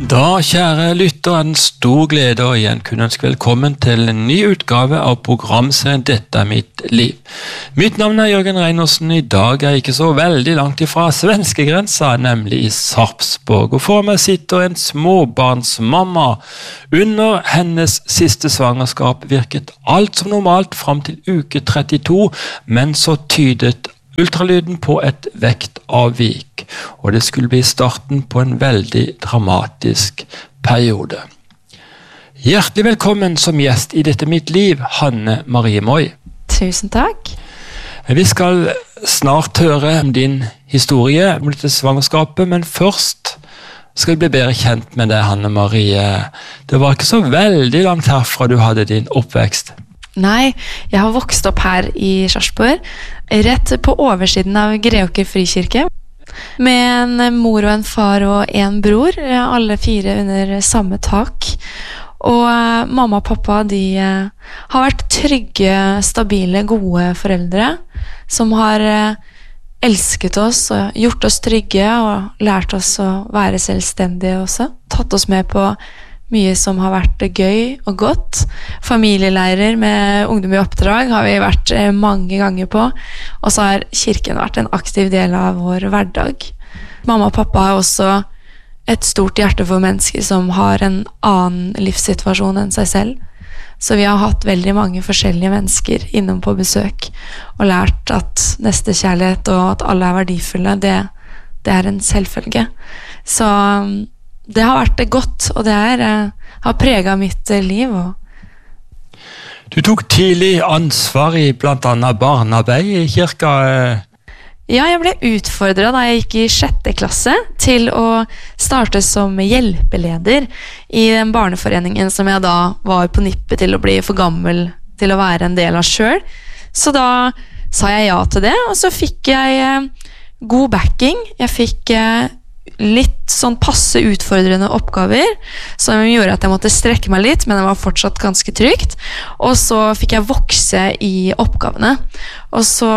Da, kjære lytter, er det en stor glede å igjen kunne ønske velkommen til en ny utgave av programserien Dette er mitt liv. Mitt navn er Jørgen Reinersen. I dag er jeg ikke så veldig langt ifra svenskegrensa, nemlig i Sarpsborg. Og for meg sitter en småbarnsmamma. Under hennes siste svangerskap virket alt som normalt fram til uke 32, men så tydet ultralyden på et vektavvik, og det skulle bli starten på en veldig dramatisk periode. Hjertelig velkommen som gjest i Dette mitt liv, Hanne Marie Moi. Tusen takk. Vi skal snart høre om din historie om dette svangerskapet, men først skal jeg bli bedre kjent med deg, Hanne Marie. Det var ikke så veldig langt herfra du hadde din oppvekst. Nei, jeg har vokst opp her i Sarpsborg, rett på oversiden av Greåker frikirke, med en mor og en far og en bror, alle fire under samme tak. Og mamma og pappa, de har vært trygge, stabile, gode foreldre, som har elsket oss og gjort oss trygge og lært oss å være selvstendige også. Tatt oss med på mye som har vært gøy og godt. Familieleirer med ungdom i oppdrag har vi vært mange ganger på, og så har kirken vært en aktiv del av vår hverdag. Mamma og pappa har også et stort hjerte for mennesker som har en annen livssituasjon enn seg selv. Så vi har hatt veldig mange forskjellige mennesker innom på besøk, og lært at nestekjærlighet og at alle er verdifulle, det er en selvfølge. Så det har vært godt, og det har preget mitt liv. Du tok tidlig ansvar i blant annet barnearbeid i kirka. Ja, jeg ble utfordret da jeg gikk i 6. klasse til å starte som hjelpeleder i den barneforeningen som jeg da var på nippet til å bli for gammel til å være en del av selv. Så da sa jeg ja til det, og så fikk jeg god backing. Jeg fikk litt sånn passe utfordrende oppgaver som gjorde at jeg måtte strekke meg litt, men det var fortsatt ganske trygt. Og så fikk jeg vokse i oppgavene. Og så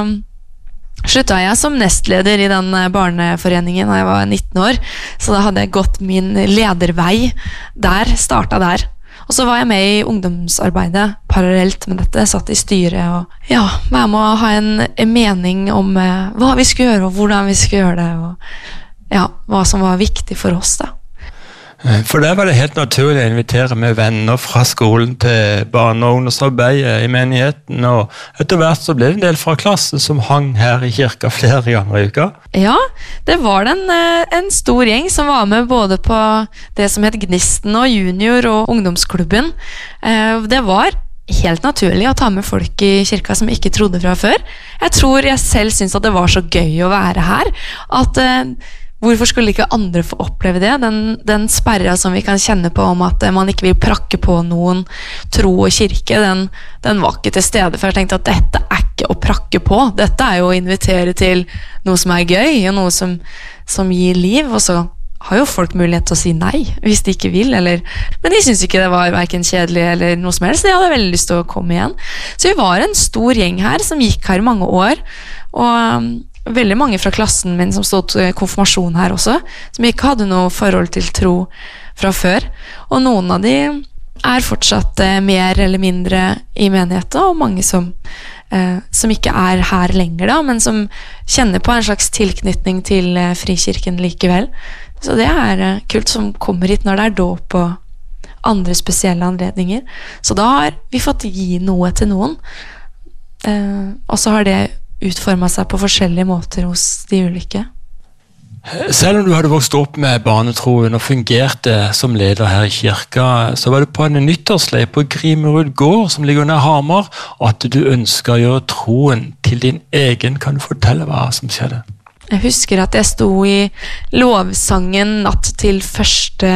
sluttet jeg som nestleder i den barneforeningen da jeg var 19 år, så da hadde jeg gått min ledervei der, startet der. Og så var jeg med i ungdomsarbeidet parallelt med dette, satt i styret og ja, være med å ha en mening om hva vi skulle gjøre og hvordan vi skulle gjøre det, og ja, hva som var viktig for oss da. For der var det helt naturlig å invitere med venner fra skolen til barne- og ungdomsarbeid i menigheten, og etter hvert så ble det en del fra klassen som hang her i kirka flere ganger i uka. Ja, det var en stor gjeng som var med både på det som het Gnisten og junior og ungdomsklubben. Det var helt naturlig å ta med folk i kirka som ikke trodde fra før. Jeg tror jeg selv synes at det var så gøy å være her, at hvorfor skulle ikke andre få oppleve det? Den sperra som vi kan kjenne på om at man ikke vil prakke på noen tro og kirke, den var ikke til stede, for jeg tenkte at dette er ikke å prakke på. Dette er jo å invitere til noe som er gøy, og noe som gir liv, og så har jo folk mulighet til å si nei, hvis de ikke vil, men de synes ikke det var hverken kjedelig eller noe som helst, de hadde veldig lyst til å komme igjen. Så vi var en stor gjeng her, som gikk her i mange år, og veldig mange fra klassen min som stod til konfirmasjon her også, som ikke hadde noe forhold til tro fra før. Og noen av de er fortsatt mer eller mindre i menigheten, og mange som ikke er her lenger da, men som kjenner på en slags tilknytning til frikirken likevel. Så det er kult som kommer hit når det er dåp og andre spesielle anledninger. Så da har vi fått gi noe til noen, og så har det utformet seg på forskjellige måter hos de ulike. Selv om du hadde vokst opp med barnetroen og fungerte som leder her i kirka, så var det på en nyttårsleir på Grimerud gård som ligger under Hamar, at du ønsket å gjøre troen til din egen. Kan du fortelle hva som skjedde? Jeg husker at jeg sto i lovsangen natt til 1.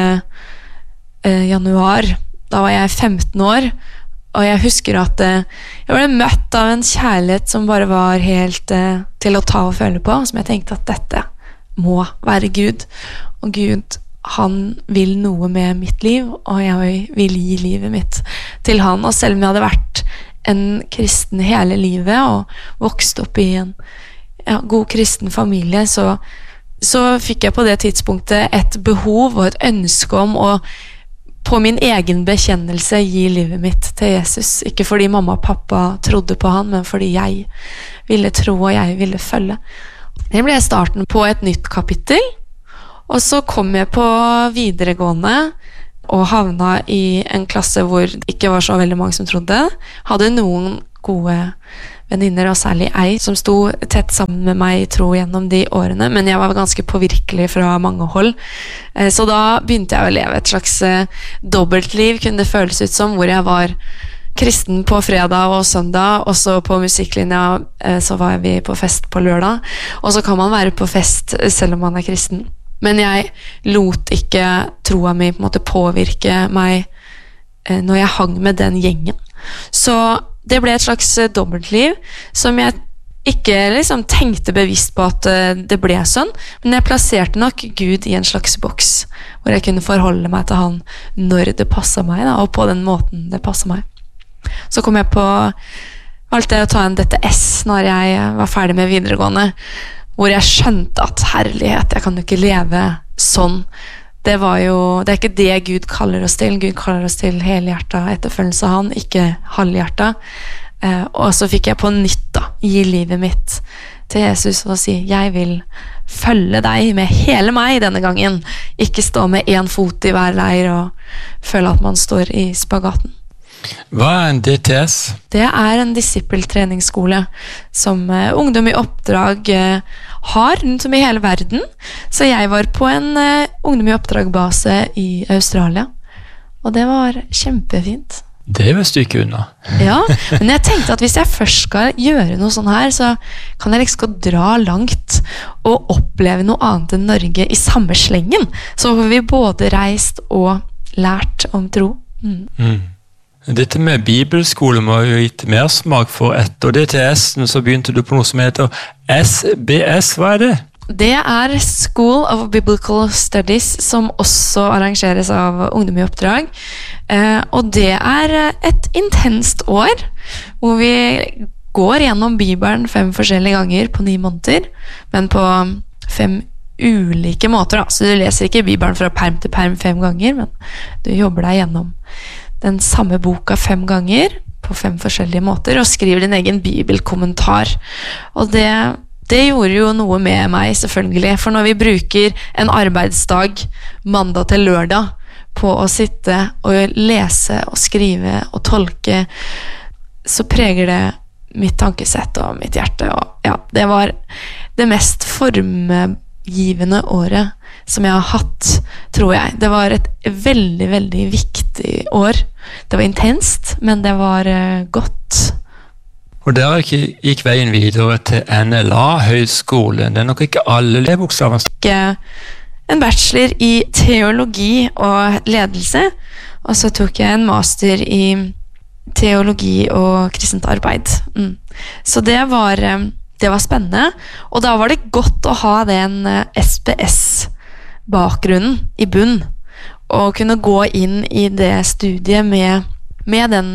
januar. Da var jeg 15 år, og jeg husker at jeg ble møtt av en kjærlighet som bare var helt til å ta og føle på, som jeg tenkte at dette må være Gud. Og Gud, han vil noe med mitt liv, og jeg vil gi livet mitt til han. Og selv om jeg hadde vært en kristen hele livet og vokst opp i en god kristen familie, så så fikk jeg på det tidspunktet et behov og et ønske om å på min egen bekjennelse gi livet mitt til Jesus. Ikke fordi mamma og pappa trodde på han, men fordi jeg ville tro og jeg ville følge. Det ble starten på et nytt kapittel, og så kom jeg på videregående og havna i en klasse hvor det ikke var så veldig mange som trodde. Hadde noen gode venninner, og særlig ei, som sto tett sammen med meg i tro gjennom de årene, men jeg var ganske påvirkelig fra mange hold. Så da begynte jeg å leve et slags dobbeltliv, kunne det føles ut som, hvor jeg var kristen på fredag og søndag, og så på musikklinja så var vi på fest på lørdag, og så kan man være på fest selv om man er kristen. Men jeg lot ikke troa mi på en måte påvirke meg når jeg hang med den gjengen. Så det ble et slags dobbeltliv som jeg ikke liksom tenkte bevisst på at det ble sånn, men jeg plasserte nok Gud i en slags boks, hvor jeg kunne forholde meg til han når det passet meg, da, og på den måten det passet meg. Så kom jeg på, valgte jeg å ta en DTS når jeg var ferdig med videregående, hvor jeg skjønte at herlighet, jeg kan jo ikke leve sånn. Det er ikke det Gud kaller oss til. Gud kaller oss til helhjertet etterfølgelse av han, ikke halvhjertet. Og så fikk jeg på nytt da, gi livet mitt til Jesus og si, jeg vil følge deg med hele meg denne gangen. Ikke stå med en fot i hver leir og føle at man står i spagaten. Hva er en DTS? Det er en disippeltreningsskole som ungdom i oppdrag har rundt om i hele verden. Så jeg var på en ungdom i oppdrag-base i Australia, og det var kjempefint. Det er vel stykke unna. Ja, men jeg tenkte at hvis jeg først skal gjøre noe sånn her, så kan jeg liksom dra langt og oppleve noe annet enn Norge i samme slengen. Så har vi både reist og lært om tro. Dette med bibelskole må jo gitt mer smak for etter DTS-en, så begynte du på noe som heter SBS. Hva er det? Det er School of Biblical Studies, som også arrangeres av Ungdom i oppdrag. Og det er et intenst år, hvor vi går gjennom Bibelen 5 forskjellige ganger på 9 måneder, men på 5 ulike måter. Da. Så du leser ikke Bibelen fra perm til perm 5 ganger, men du jobber deg gjennom den samme boka 5 ganger på 5 forskjellige måter, og skriver din egen bibelkommentar. Og det gjorde jo noe med meg, selvfølgelig, for når vi bruker en arbeidsdag mandag til lørdag på å sitte og lese og skrive og tolke, så preger det mitt tankesett og mitt hjerte. Og ja, det var det mest formgivende året som jeg har hatt, tror jeg. Det var et veldig, veldig viktig år. Det var intenst, men det var godt. Og der gikk veien videre til NLA-høyskolen. Det er nok ikke alle bokstaver. En bachelor i teologi og ledelse, og så tok jeg en master i teologi og kristent arbeid. Så det var spennende, og da var det godt å ha den SBS-bakgrunnen i bunn, og kunne gå inn i det studiet med den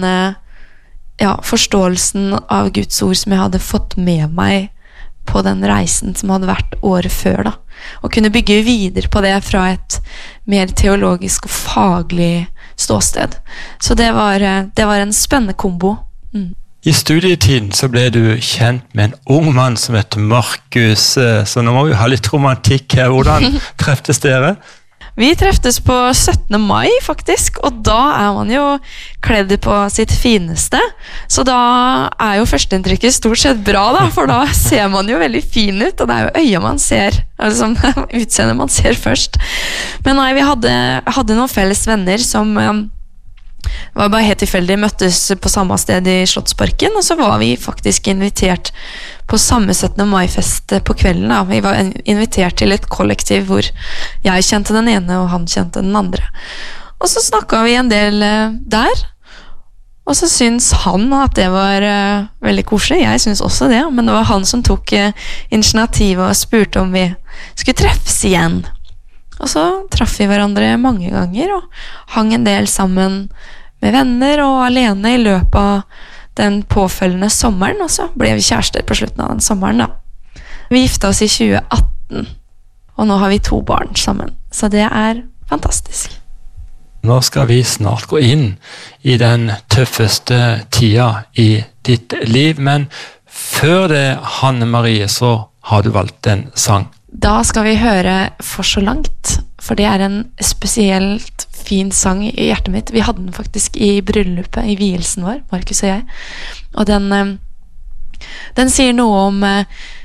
forståelsen av Guds ord som jeg hadde fått med meg på den reisen som hadde vært året før, da. Og kunne bygge videre på det fra et mer teologisk og faglig ståsted. Så det var en spennende kombo. I studietiden så ble du kjent med en ung mann som heter Markus, så nå må vi ha litt romantikk her. Hvordan treftes dere? Vi treftes på 17. mai faktisk, og da er man jo kledd på sitt fineste, så da er jo førsteinntrykket stort sett bra da, for da ser man jo veldig fin ut, og det er jo øya man ser, altså utseendet man ser først. Men nei, vi hadde noen felles venner som var bare helt tilfeldig, møttes på samme sted i Slottsparken, og så var vi faktisk invitert på samme 17. mai-fest på kvelden. Da. Vi var invitert til et kollektiv hvor jeg kjente den ene og han kjente den andre. Og så snakket vi en del der, og så syntes han at det var veldig koselig. Jeg syntes også det, men det var han som tok initiativet og spurte om vi skulle treffes igjen. Og så traff vi hverandre mange ganger og hang en del sammen med venner og alene i løpet av den påfølgende sommeren, og så ble vi kjærester på slutten av den sommeren da. Vi gifta oss i 2018, og nå har vi 2 barn sammen. Så det fantastisk. Nå skal vi snart gå inn i den tøffeste tida i ditt liv, men før det, Hanne Marie, så har du valgt en sang. Da skal vi høre For så langt, for det en spesielt fin sang i hjertet mitt. Vi hadde den faktisk i bryllupet, i vielsen vår, Markus og jeg. Og den sier noe om